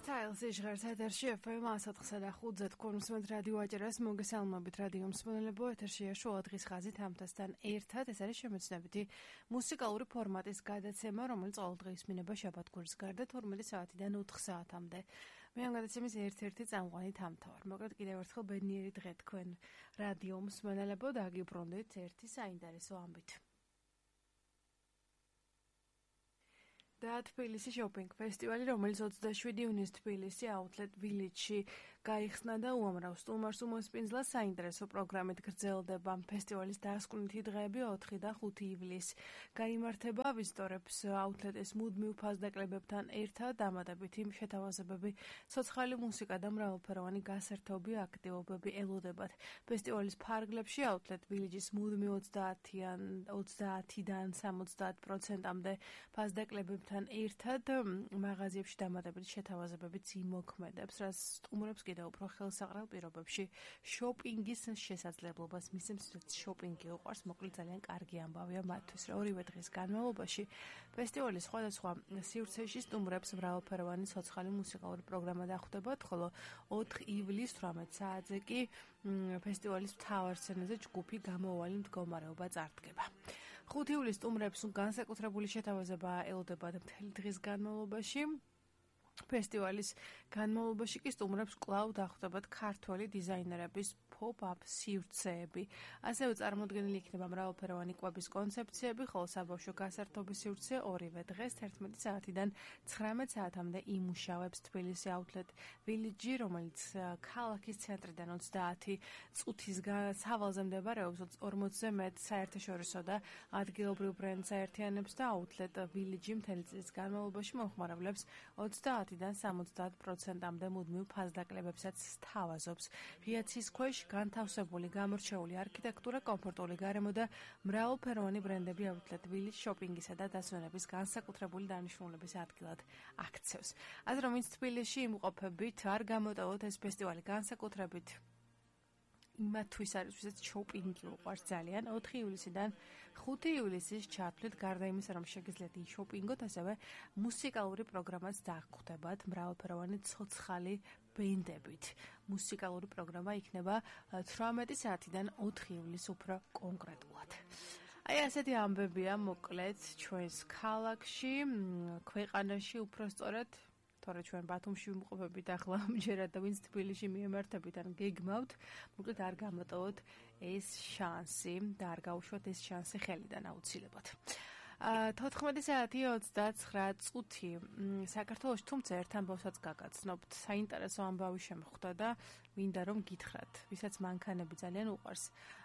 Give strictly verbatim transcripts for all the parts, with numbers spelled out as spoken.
Styles ჟღერს ეთერში ეფ ემ ათოთხსა და ხუთზე თქვენ უსმენთ რადიო აჭარას მოგესალმებით რადიო მსმენელებო ეთერშია შოა დღის ხაზით ამთასთან ერთად ეს არის შემეცნებითი მუსიკალური ფორმატის გადაცემა რომელიც ყოველდღე ისმინება შაბათ-კვირს გარდა თორმეტი საათიდან ოთხ საათამდე მე ამ გადაცემის ერთ-ერთი წამყვანი თამთავარ მოკლედ კიდევ ერთხელ ბედნიერი დღე თქვენ რადიო მსმენელებო დაგიბრუნდით ერთი საინტერესო ამბით და თბილისი შოპინგ ფესტივალი, რომელიც ოცდაშვიდი ივნისს თბილისი აუთლეტ ვილეჯში გაიხსნა და უამრავ სტუმარს უმოსპინძლა საინტერესო პროგრამით გრძელდება. ფესტივალის დასკვნითი დღეები ოთხი და ხუთი ივლისს გაიმართება ვიზიტორებს აუთლეტის მუდმივ ფასდაკლებებთან ერთად დამატებითი შეთავაზებები, ცოცხალი მუსიკა და მრავალფეროვანი გასართობი აქტივობები ელოდებათ. ფესტივალის ფარგლებში აუთლეტ ვილეჯის მუდმივ ოცდაათიდან სამოცდაათ პროცენტამდე ფასდაკლებებთან თან ერთად მაღაზიებში დამატებითი შეთავაზებებიც იმოქმედებს, რაც სტუმრებს კიდევ უფრო ხელსაყრელ პირობებში შოპინგის შესაძლებლობას მისცემს, შოპინგი უყვარს, მოკლედ ძალიან კარგი ამბავია მათთვის, რომ ორივე დღის განმავლობაში ფესტივალის სხვადასხვა სივრცეში სტუმრებს მრავალფეროვანი ცოცხალი მუსიკალური პროგრამა დახვდებათ, ხოლო ოთხ ივლისს თვრამეტ საათზე კი ფესტივალის მთავარ სცენაზე ჯგუფი გამოუვალი მდგომარეობა წარდგება. ხუთი ივლისს სტუმრებს განსაკუთრებული შეთავაზება ელოდებათ მთელი დღის განმავლობაში. ფესტივალის განმავლობაში კი სტუმრებს კვლავ დახვდებათ ქართველი დიზაინერების pop-up სივრცეები. ასევე წარმოდგენილი იქნება მრავალფეროვანი კვების კონცეფციები, ხოლო საბავშვო გასართობის სივრცე ორივე დღეს თერთმეტი საათიდან ცხრამეტ საათამდე იმუშავებს თბილისი აუთლეტ ვილეჯი, რომელიც ქალაქის ცენტრიდან ოცდაათი წუთის სავალზე მდებარეობს, ორმოცზე მეტ საერთაშორისო და ადგილობრივ ბრენდს აერთიანებს და აუთლეტ ვილეჯი მთელი წლის განმავლობაში მომხმარებლებს ოცდაათიდან სამოცდაათ პროცენტამდე მუდმივ ფასდაკლებებსაც სთავაზობს. ღია ცის ქვეშ განთავსებული გამორჩეული არქიტექტურა, კომფორტული გარემო და მრავალფეროვანი ბრენდები აუთლეტ ვილეჯ შოპინგისა და დასვენების განსაკუთრებული დანიშნულების ადგილად აქცევს. ასე რომ ვინც თბილისში იმყოფებით, არ გამოტოვოთ ეს ფესტივალი განსაკუთრებით იმათთვის არის, ვისაც შოპინგი უყვარს ძალიან. ოთხი ივლისიდან ხუთი ივლისის ჩათვლით გარდა იმისა, რომ შეგიძლიათ იშოპინგოთ, ასევე მუსიკალური პროგრამაც დაგვხვდებათ მრავალფეროვანი ცოცხალი ბენდებით. მუსიკალური პროგრამა იქნება თვრამეტი საათიდან ოთხი ივლისს უფრო კონკრეტულად. აი ასეთი ამბებია მოკლედ ჩვენს ქალაქში, ქვეყანაში უბრალოდ თორე ჩვენ ბათუმში ვიმყოფებით ახლა ამჯერად და ვინც თბილისში მიემართებით ან გეგმავთ, მოკლედ არ გამოტოვოთ ეს შანსი და არ გაუშვათ ეს შანსი ხელიდან აუცილებლად. თოთხმეტი საათი ოცდაცხრა წუთი საქართველოში თუმცა ერთ ამბავსაც გაგაცნობთ. საინტერესო ამბავი შემხვდა და მინდა რომ გითხრათ, ვისაც მანქანები ძალიან უყვარს.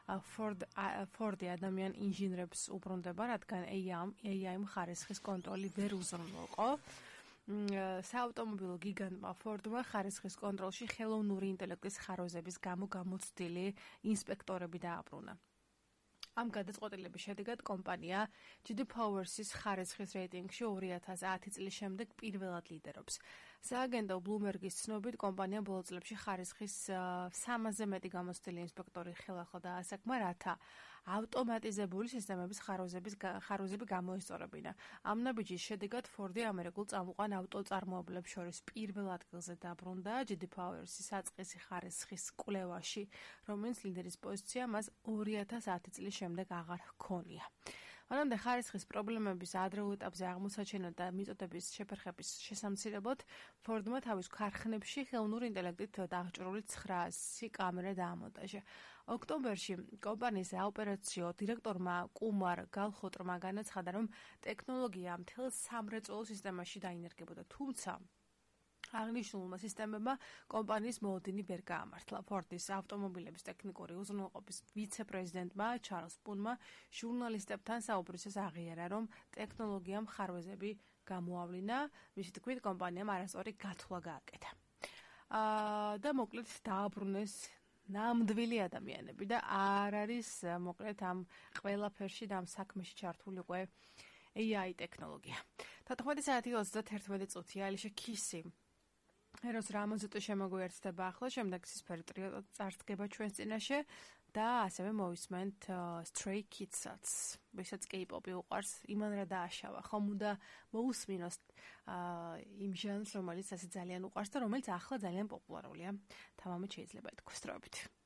Ford-ი ადამიან ინჟინრებს უბრუნდება, რადგან ეი აი ხარისხის კონტროლი ვერ უზრუნველყო. საავტომობილო გიგანტმა Ford-მა ხარისხის კონტროლში ხელოვნური ინტელექტის ხარვეზების გამო გამოცდილი ინსპექტორები დააბრუნა. ამ გადაწყვეტილების შედეგად კომპანია ჯი დი Powers-ის ხარისხის რეიტინგში ორი ათას ათი წლის შემდეგ პირველად ლიდერობს. სააგენტო Bloomberg-ის ცნობით, კომპანია ბოლო წლებში ხარისხის სამასზე მეტი გამოცდილი ინსპექტორი ხელახლა დაასაქმა, რათა ავტომატიზებული სისტემების ხარვეზების ხარვეზები გამოესწორებინა. ამ ნაბიჯის შედეგად Ford-ი ამერიკულ წამოყვან ავტოწარმოებლებს შორის პირველ ადგილზე დაბრუნდა ჯი დი Powers-ის საწყისი ხარისხის კვლევაში, რომელიც ლიდერის პოზიცია მას ორი ათას ათი წლის შემდეგ აღარ ჰქონია. მანამდე ხარისხის პრობლემების ადრეულ ეტაპზე აღმოსაჩენა და მიწოდების შეფერხების შესამცირებლად Ford-მა თავის ქარხნებში ხელოვნური ინტელექტით დაღჭრული ცხრაასი კამერა დაამონტაჟა. ოქტომბერში კომპანიის საოპერაციო დირექტორმა კუმარ გალხოტრმა განაცხადა, რომ ტექნოლოგია მთელ სამრეწველო სისტემაში დაინერგებოდა, თუმცა აღნიშნულმა სისტემებმა კომპანიის მოოდინი ვერ გაამართლა. Ford-ის ავტომობილების ტექნიკური უზრუნველყოფის ვიცე-პრეზიდენტმა ჩარლზ პუნმა ჟურნალისტებთან საუბრისას აღიარა, რომ ტექნოლოგიამ ხარვეზები გამოავლინა, მისი თქმით კომპანიამ არასწორი გათვლა გააკეთა. და მოკლედ დააბრუნეს ნამდვილი ადამიანები და არ არის მოკლედ ამ ყველაფერში და ამ საქმეში ჩართული უკვე ეი აი ტექნოლოგია. თოთხმეტი საათი ოცდაერთი წუთი ალიშა კისი ეროს რამონზოტო შემოგვიერთდება ახლა, შემდეგ სისფერი ტრიო წარდგება ჩვენს წინაშე. და ასევე მოვისმენთ Stray Kids-საც, ვისაც K-pop-ი უყვარს, იმან რა დააშავა, ხომ უნდა მოусმინოს იმ ჟანრს, რომელიც ასე ძალიან უყვარს და რომელიც ახლა ძალიან პოპულარულია. თამამად შეიძლება ითქვას, დროებით.